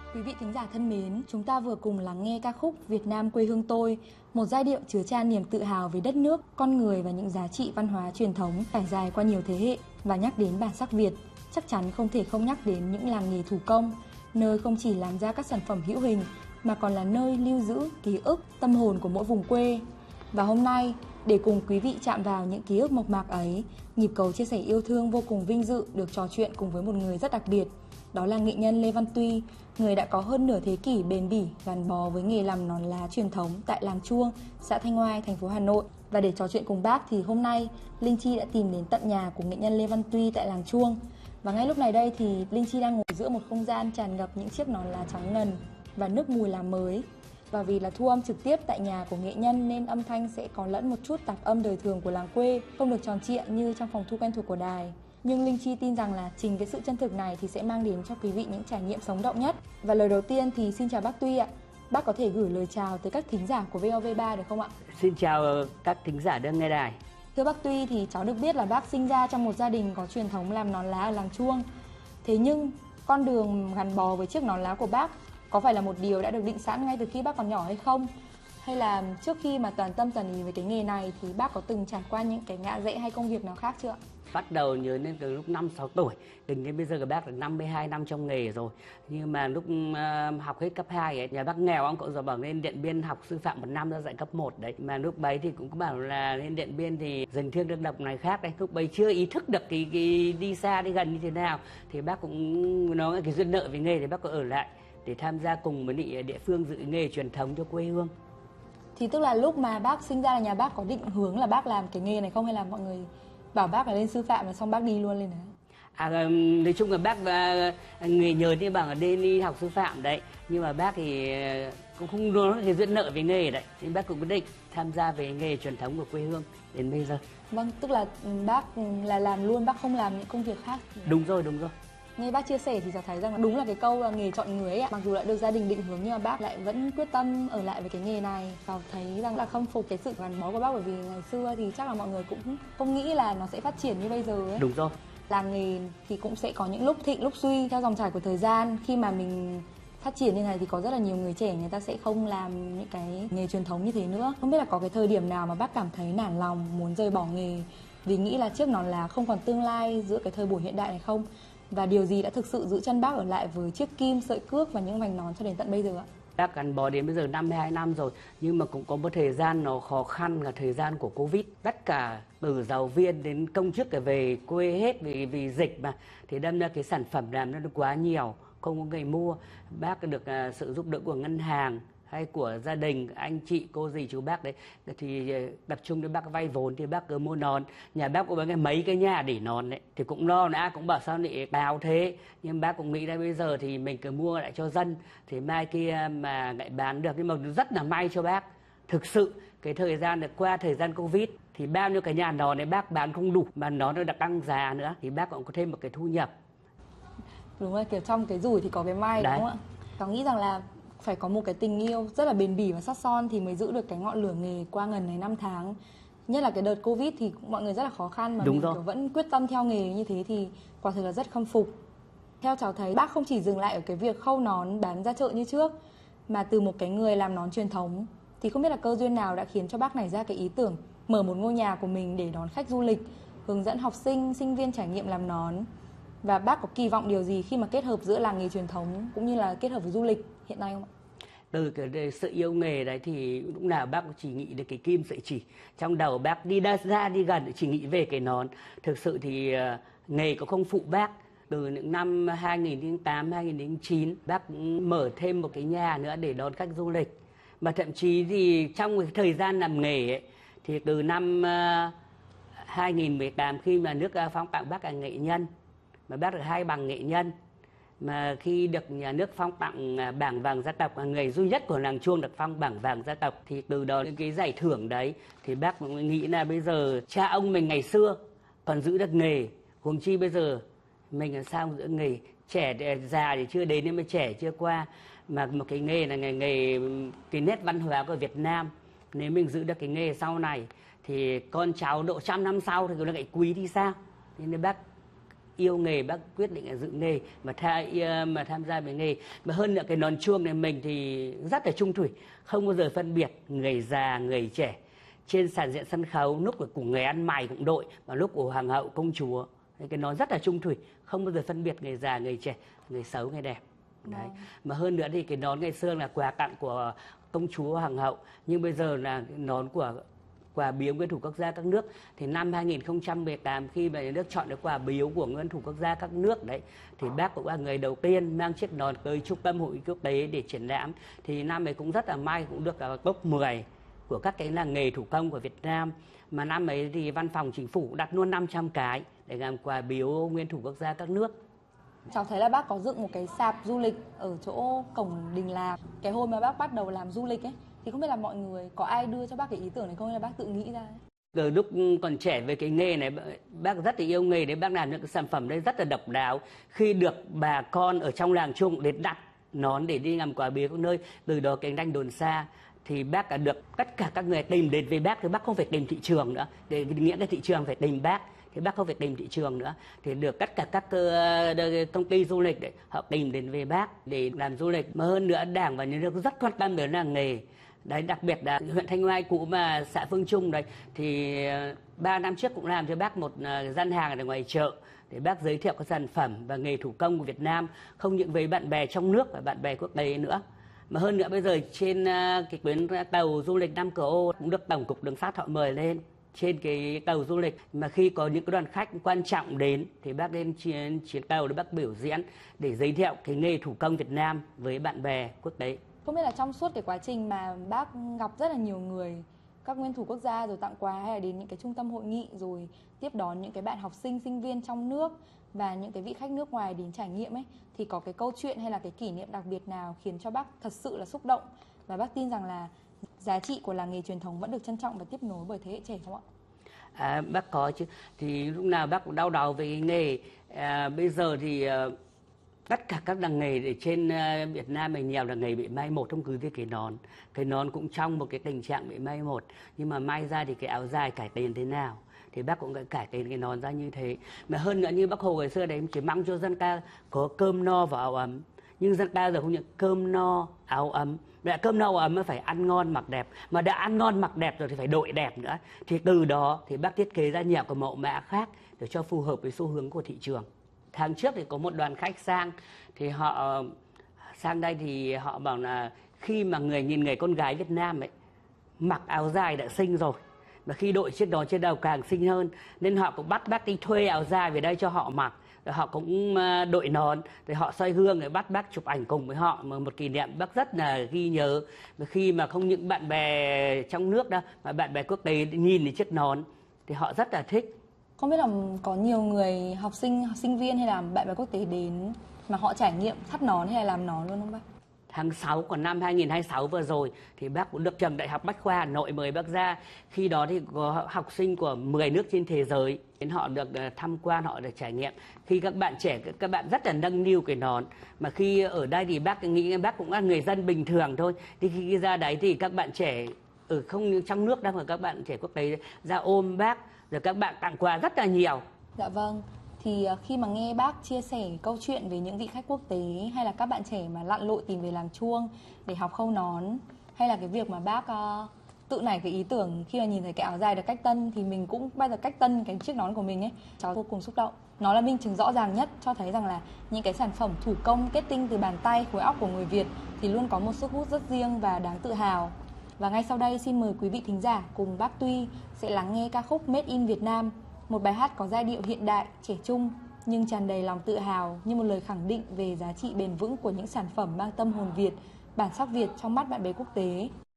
Quý vị thính giả thân mến, chúng ta vừa cùng lắng nghe ca khúc Việt Nam quê hương tôi, một giai điệu chứa chan niềm tự hào về đất nước, con người và những giá trị văn hóa truyền thống trải dài qua nhiều thế hệ. Và nhắc đến bản sắc Việt, chắc chắn không thể không nhắc đến những làng nghề thủ công, nơi không chỉ làm ra các sản phẩm hữu hình mà còn là nơi lưu giữ ký ức, tâm hồn của mỗi vùng quê. Và hôm nay, để cùng quý vị chạm vào những ký ức mộc mạc ấy, nhịp cầu chia sẻ yêu thương vô cùng vinh dự được trò chuyện cùng với một người rất đặc biệt. Đó là nghệ nhân Lê Văn Tuy, người đã có hơn nửa thế kỷ bền bỉ gắn bó với nghề làm nón lá truyền thống tại làng Chuông, xã Thanh Oai, thành phố Hà Nội. Và để trò chuyện cùng bác thì hôm nay Linh Chi đã tìm đến tận nhà của nghệ nhân Lê Văn Tuy tại làng Chuông. Và ngay lúc này đây thì Linh Chi đang ngồi giữa một không gian tràn ngập những chiếc nón lá trắng ngần và nước mùi làm mới. Và vì là thu âm trực tiếp tại nhà của nghệ nhân nên âm thanh sẽ có lẫn một chút tạp âm đời thường của làng quê, không được tròn trịa như trong phòng thu quen thuộc của đài. Nhưng Linh Chi tin rằng là chính cái sự chân thực này thì sẽ mang đến cho quý vị những trải nghiệm sống động nhất. Và lời đầu tiên thì xin chào bác Tuy ạ. Bác có thể gửi lời chào tới các thính giả của VOV3 được không ạ? Xin chào các thính giả đang nghe đài. Thưa bác Tuy, thì cháu được biết là bác sinh ra trong một gia đình có truyền thống làm nón lá ở làng Chuông. Thế nhưng con đường gắn bó với chiếc nón lá của bác có phải là một điều đã được định sẵn ngay từ khi bác còn nhỏ hay không? Hay là trước khi mà toàn tâm toàn ý với cái nghề này thì bác có từng trải qua những cái ngã rẽ hay công việc nào khác chưa ạ? Bắt đầu nhớ đến từ lúc 5-6 tuổi, tính đến bây giờ các bác là 52 năm trong nghề rồi. Nhưng mà lúc học hết cấp 2 ấy, nhà bác nghèo, ông cậu giờ bảo lên Điện Biên học sư phạm 1 năm ra dạy cấp 1 đấy. Mà lúc bấy thì cũng có bảo là lên Điện Biên thì dành thiêng đơn độc này khác đấy. Lúc bấy chưa ý thức được cái đi xa đi gần như thế nào. Thì bác cũng nói cái duyên nợ với nghề thì bác có ở lại để tham gia cùng với địa phương giữ nghề truyền thống cho quê hương. Thì tức là lúc mà bác sinh ra là nhà bác có định hướng là bác làm cái nghề này không, hay là mọi người bảo bác là lên sư phạm và xong bác đi luôn lên đấy? Nói chung là bác người nhờ thì bảo là đi học sư phạm đấy, nhưng mà bác thì cũng không nói cái duyên nợ với nghề đấy, nên bác cũng quyết định tham gia về nghề truyền thống của quê hương đến bây giờ. Vâng, tức là bác là làm luôn, bác không làm những công việc khác. Đúng rồi. Nghe bác chia sẻ thì cháu thấy rằng đúng là cái câu là nghề chọn người ấy ạ. Mặc dù đã được gia đình định hướng nhưng mà bác lại vẫn quyết tâm ở lại với cái nghề này. Cháu thấy rằng là khâm phục cái sự gắn bó của bác, bởi vì ngày xưa thì chắc là mọi người cũng không nghĩ là nó sẽ phát triển như bây giờ ấy. Đúng rồi. Làm nghề thì cũng sẽ có những lúc thịnh lúc suy theo dòng chảy của thời gian. Khi mà mình phát triển như này thì có rất là nhiều người trẻ người ta sẽ không làm những cái nghề truyền thống như thế nữa. Không biết là có cái thời điểm nào mà bác cảm thấy nản lòng muốn rời bỏ nghề vì nghĩ là chiếc nón lá không còn tương lai giữa cái thời buổi hiện đại này không? Và điều gì đã thực sự giữ chân bác ở lại với chiếc kim, sợi cước và những vành nón cho đến tận bây giờ ạ? Bác gắn bó đến bây giờ 52 năm rồi, nhưng mà cũng có một thời gian nó khó khăn là thời gian của Covid. Tất cả từ giáo viên đến công chức về quê hết vì dịch mà. Thì đâm ra cái sản phẩm làm nó quá nhiều, không có người mua. Bác được sự giúp đỡ của ngân hàng hay của gia đình, anh chị, cô dì, chú bác đấy thì tập trung để bác vay vốn thì bác cứ mua nón. Nhà bác có mấy cái nhà để nón đấy thì cũng lo đã, cũng bảo sao lại cao thế, nhưng bác cũng nghĩ là bây giờ thì mình cứ mua lại cho dân thì mai kia mà lại bán được. Nhưng mà rất là may cho bác, thực sự cái thời gian được qua thời gian Covid thì bao nhiêu cái nhà nón này bác bán không đủ mà nó đã tăng giá nữa thì bác cũng có thêm một cái thu nhập. Đúng rồi, kiểu trong cái rủi thì có cái may đấy. Đúng không ạ? Cháu nghĩ rằng là phải có một cái tình yêu rất là bền bỉ và sắt son thì mới giữ được cái ngọn lửa nghề qua gần này 5 tháng. Nhất là cái đợt Covid thì mọi người rất là khó khăn mà mình kiểu vẫn quyết tâm theo nghề như thế thì quả thực là rất khâm phục. Theo cháu thấy bác không chỉ dừng lại ở cái việc khâu nón bán ra chợ như trước, mà từ một cái người làm nón truyền thống thì không biết là cơ duyên nào đã khiến cho bác nảy ra cái ý tưởng mở một ngôi nhà của mình để đón khách du lịch, hướng dẫn học sinh, sinh viên trải nghiệm làm nón. Và bác có kỳ vọng điều gì khi mà kết hợp giữa làng nghề truyền thống cũng như là kết hợp với du lịch hiện nay không ạ? Từ cái sự yêu nghề đấy thì lúc nào bác cũng chỉ nghĩ đến cái kim sợi chỉ. Trong đầu bác đi ra đi gần chỉ nghĩ về cái nón. Thực sự thì nghề có không phụ bác. Từ những năm 2008, 2009 bác cũng mở thêm một cái nhà nữa để đón khách du lịch. Mà thậm chí thì trong cái thời gian làm nghề ấy, thì từ năm 2018 khi mà nước phong tặng bác là nghệ nhân, mà bác được 2 bằng nghệ nhân, mà khi được nhà nước phong tặng bảng vàng gia tộc, người duy nhất của làng Chuông được phong bảng vàng gia tộc, thì từ đó đến cái giải thưởng đấy thì bác cũng nghĩ là bây giờ cha ông mình ngày xưa còn giữ được nghề, huống chi bây giờ mình làm sao giữ nghề. Trẻ già thì chưa đến nhưng mà trẻ chưa qua, mà một cái nghề là nghề cái nét văn hóa của Việt Nam. Nếu mình giữ được cái nghề sau này thì con cháu độ 100 năm sau thì nó lại quý thì sao. Nên bác yêu nghề, bác quyết định là giữ nghề mà tham gia với nghề. Mà hơn nữa cái nón chuông này mình thì rất là chung thủy, không bao giờ phân biệt người già, người trẻ. Trên sàn diễn sân khấu, lúc của người ăn mày cũng đội, và lúc của hoàng hậu, công chúa. Cái nón rất là chung thủy, không bao giờ phân biệt người già, người trẻ, người xấu, người đẹp. Đấy. Mà hơn nữa thì cái nón ngày xưa là quà tặng của công chúa hoàng hậu, nhưng bây giờ là nón của quà biếu nguyên thủ quốc gia các nước. Thì năm 2018 khi mà nhà nước chọn cái quà biếu của nguyên thủ quốc gia các nước đấy, thì bác cũng là người đầu tiên mang chiếc nón tới trung tâm hội nghị quốc tế để triển lãm. Thì năm ấy cũng rất là may, cũng được top 10 của các cái làng nghề thủ công của Việt Nam. Mà năm ấy thì văn phòng chính phủ đặt luôn 500 cái để làm quà biếu nguyên thủ quốc gia các nước. Cháu thấy là bác có dựng một cái sạp du lịch ở chỗ cổng đình làng. Cái hôm mà bác bắt đầu làm du lịch ấy, thì không biết là mọi người có ai đưa cho bác cái ý tưởng này không, hay là bác tự nghĩ ra ấy? Từ lúc còn trẻ về cái nghề này, bác rất là yêu nghề đấy, bác làm những cái sản phẩm đấy rất là độc đáo. Khi được bà con ở trong làng chung đến đặt nón để đi làm quà biếu các nơi, từ đó cánh đanh đồn xa, thì bác đã được tất cả các người tìm đến với bác, thì bác không phải tìm thị trường nữa, để nghĩa là thị trường phải tìm bác. Thì bác không phải tìm thị trường nữa, thì được tất cả các công ty du lịch đấy, họ tìm đến với bác để làm du lịch. Mà hơn nữa Đảng và Nhà nước rất quan tâm đến làng nghề. Đấy, đặc biệt là huyện Thanh Oai cũ mà xã Phương Trung đấy, thì 3 năm trước cũng làm cho bác một gian hàng ở ngoài chợ để bác giới thiệu các sản phẩm và nghề thủ công của Việt Nam, không những với bạn bè trong nước và bạn bè quốc tế nữa. Mà hơn nữa bây giờ trên cái tuyến tàu du lịch Nam Cửa Ô cũng được Tổng cục Đường sắt họ mời lên trên cái tàu du lịch, mà khi có những cái đoàn khách quan trọng đến thì bác lên chuyến tàu để bác biểu diễn để giới thiệu cái nghề thủ công Việt Nam với bạn bè quốc tế. Không biết là trong suốt cái quá trình mà bác gặp rất là nhiều người, các nguyên thủ quốc gia rồi tặng quà, hay là đến những cái trung tâm hội nghị rồi tiếp đón những cái bạn học sinh, sinh viên trong nước và những cái vị khách nước ngoài đến trải nghiệm ấy, thì có cái câu chuyện hay là cái kỷ niệm đặc biệt nào khiến cho bác thật sự là xúc động, và bác tin rằng là giá trị của làng nghề truyền thống vẫn được trân trọng và tiếp nối bởi thế hệ trẻ không ạ? Bác có chứ, thì lúc nào bác cũng đau đầu về cái nghề. Bây giờ thì tất cả các làng nghề ở trên Việt Nam mình nhiều làng nghề bị mai một, không cứ với cái nón cũng trong một cái tình trạng bị mai một, nhưng mà may ra thì cái áo dài cải tiến thế nào thì bác cũng cải tiến cái nón ra như thế. Mà hơn nữa như Bác Hồ ngày xưa đấy chỉ mong cho dân ta có cơm no và áo ấm, nhưng dân ta giờ không nhận cơm no áo ấm. Đã cơm no áo ấm mới phải ăn ngon mặc đẹp, mà đã ăn ngon mặc đẹp rồi thì phải đội đẹp nữa. Thì từ đó thì bác thiết kế ra nhiều cái mẫu mã khác để cho phù hợp với xu hướng của thị trường. Tháng trước thì có một đoàn khách sang, thì họ sang đây thì họ bảo là khi mà nhìn người con gái Việt Nam ấy mặc áo dài đã xinh rồi, và khi đội chiếc nón trên đầu càng xinh hơn, nên họ cũng bắt bác đi thuê áo dài về đây cho họ mặc. Rồi họ cũng đội nón, rồi họ soi gương để bắt bác chụp ảnh cùng với họ, mà một kỷ niệm bác rất là ghi nhớ. Và khi mà không những bạn bè trong nước đâu, mà bạn bè quốc tế nhìn thấy chiếc nón thì họ rất là thích. Không biết là có nhiều người học sinh viên hay là bạn bè quốc tế đến mà họ trải nghiệm thắt nón hay là làm nón luôn không bác? Tháng 6 của năm 2026 vừa rồi thì bác cũng được trường Đại học Bách khoa Hà Nội mời bác ra. Khi đó thì có học sinh của 10 nước trên thế giới đến, họ được tham quan, họ được trải nghiệm. Khi các bạn trẻ, các bạn rất là nâng niu cái nón. Mà khi ở đây thì bác nghĩ bác cũng là người dân bình thường thôi. Thì khi ra đấy thì các bạn trẻ ở không trong nước đâu, mà các bạn trẻ quốc tế ra ôm bác, rồi các bạn tặng quà rất là nhiều. Dạ vâng. Thì khi mà nghe bác chia sẻ câu chuyện về những vị khách quốc tế, hay là các bạn trẻ mà lặn lội tìm về làng Chuông để học khâu nón, hay là cái việc mà bác tự nảy cái ý tưởng khi mà nhìn thấy cái áo dài được cách tân thì mình cũng bao giờ cách tân cái chiếc nón của mình ấy, cháu vô cùng xúc động. Nó là minh chứng rõ ràng nhất cho thấy rằng là những cái sản phẩm thủ công kết tinh từ bàn tay, khối óc của người Việt thì luôn có một sức hút rất riêng và đáng tự hào. Và ngay sau đây xin mời quý vị thính giả cùng bác Tuy sẽ lắng nghe ca khúc Made in Việt Nam, một bài hát có giai điệu hiện đại, trẻ trung nhưng tràn đầy lòng tự hào, như một lời khẳng định về giá trị bền vững của những sản phẩm mang tâm hồn Việt, bản sắc Việt trong mắt bạn bè quốc tế.